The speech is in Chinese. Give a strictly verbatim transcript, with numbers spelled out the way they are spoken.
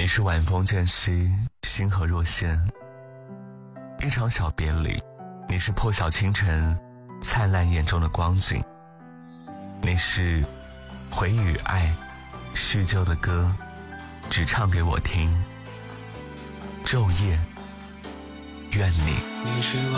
是晚风渐湿，星河若现。一场小别离，你是破晓清晨灿烂眼中的光景，你是回与爱叙旧的歌，只唱给我听。昼夜愿你。 你是